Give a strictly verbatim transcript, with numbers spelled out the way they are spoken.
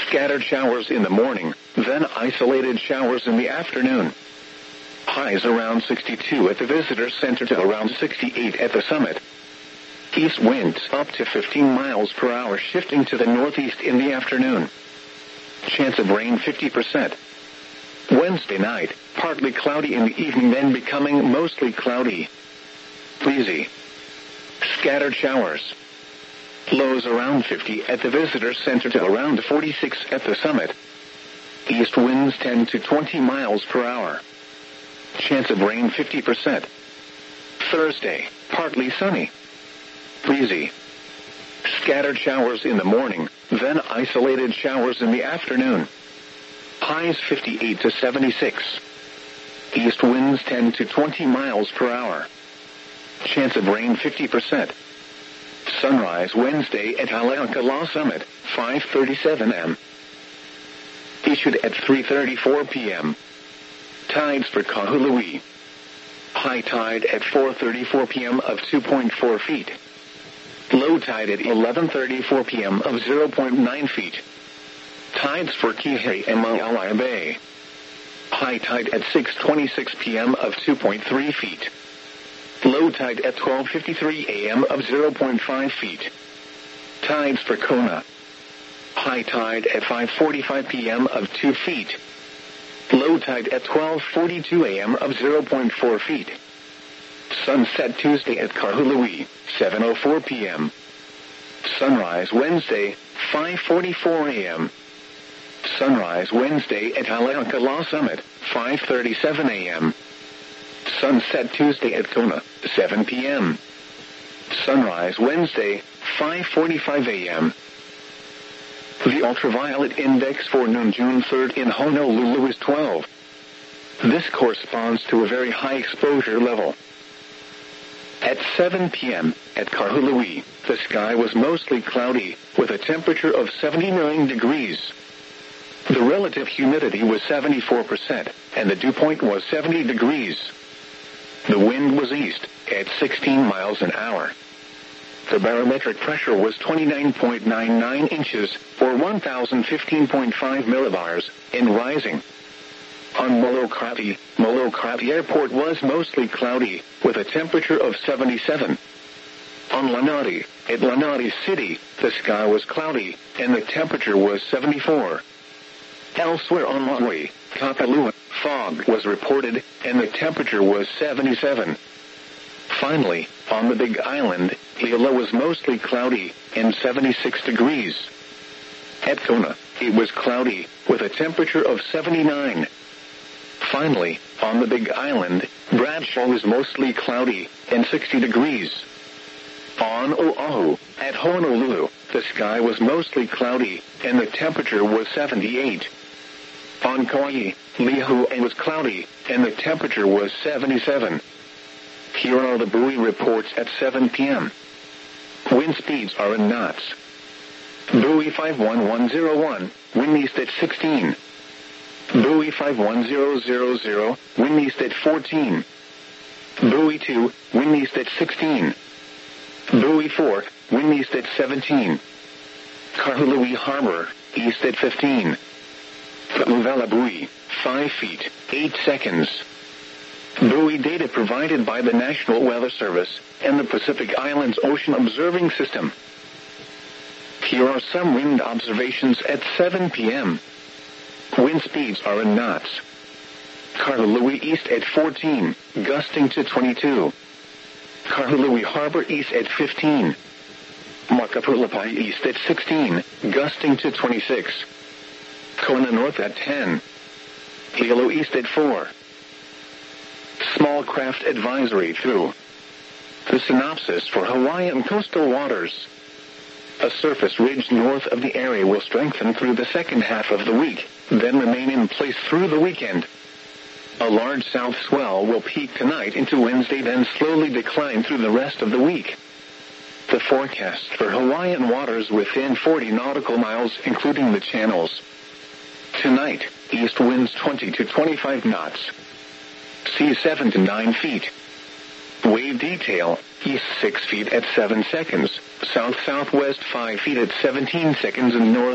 Scattered showers in the morning, then isolated showers in the afternoon. Highs around sixty-two at the visitor center to around sixty-eight at the summit. East winds up to fifteen miles per hour, shifting to the northeast in the afternoon. Chance of rain fifty percent. Wednesday night, partly cloudy in the evening, then becoming mostly cloudy. Breezy. Scattered showers. Lows around fifty at the visitor center to around forty-six at the summit. East winds ten to twenty miles per hour. Chance of rain fifty percent. Thursday, partly sunny. Breezy. Scattered showers in the morning, then isolated showers in the afternoon. Highs fifty-eight to seventy-six. East winds ten to twenty miles per hour. Chance of rain fifty percent. Sunrise Wednesday at Haleakala Summit, five thirty-seven a m Issued at three thirty-four p m Tides for Kahului. High tide at four thirty-four p m of two point four feet. Low tide at eleven thirty-four p m of zero point nine feet. Tides for Kihei and Maalaea Bay. High tide at six twenty-six p m of two point three feet. Low tide at twelve fifty-three a m of zero point five feet. Tides for Kona. High tide at five forty-five p m of two feet. Low tide at twelve forty-two a m of zero point four feet. Sunset Tuesday at Kahului, seven oh four p m Sunrise Wednesday, five forty-four a m Sunrise Wednesday at Haleakala Summit, five thirty-seven a m Sunset Tuesday at Kona, seven p m Sunrise Wednesday, five forty-five a m The ultraviolet index for noon June third in Honolulu is twelve. This corresponds to a very high exposure level. At seven p m at Kahului, the sky was mostly cloudy, with a temperature of seventy-nine degrees. The relative humidity was seventy-four percent, and the dew point was seventy degrees. The wind was east, at sixteen miles an hour. The barometric pressure was twenty-nine point nine nine inches, or one thousand fifteen point five millibars, and rising. On Molokai, Molokai Airport was mostly cloudy, with a temperature of seventy-seven. On Lanai, at Lanai City, the sky was cloudy, and the temperature was seventy-four. Elsewhere on Maui, Kapalua, fog was reported, and the temperature was seventy-seven. Finally, on the Big Island, Hilo was mostly cloudy, and seventy-six degrees. At Kona, it was cloudy, with a temperature of seventy-nine. Finally, on the Big Island, Bradshaw was mostly cloudy, and sixty degrees. On Oahu, at Honolulu, the sky was mostly cloudy, and the temperature was seventy-eight. On Kauai, Lihue was cloudy, and the temperature was seventy-seven. Here are the buoy reports at seven p m Wind speeds are in knots. Buoy five one one zero one, wind east at sixteen. Buoy five one zero zero zero, wind east at fourteen. Buoy two, wind east at sixteen. Buoy four, wind east at seventeen. Kahului Harbor, east at fifteen. Ka'uvela buoy, five feet, eight seconds. Buoy data provided by the National Weather Service and the Pacific Islands Ocean Observing System. Here are some wind observations at seven p m Wind speeds are in knots. Kahului east at fourteen, gusting to twenty-two. Kahului Harbor east at fifteen. Makapulapai east at sixteen, gusting to twenty-six. Kona north at ten. Hilo east at four. Small craft advisory through. The synopsis for Hawaiian coastal waters. A surface ridge north of the area will strengthen through the second half of the week, then remain in place through the weekend. A large south swell will peak tonight into Wednesday, then slowly decline through the rest of the week. The forecast for Hawaiian waters within forty nautical miles, including the channels. Tonight, east winds twenty to twenty-five knots. Sea seven to nine feet. Wave detail, east six feet at seven seconds, south-southwest five feet at seventeen seconds, and north